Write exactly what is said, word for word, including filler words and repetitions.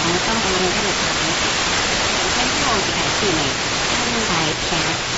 ของต้องการได้ค่ะเป็นเส้นที่วงสิบแปดสี่เมตรห้าพันใบแชร์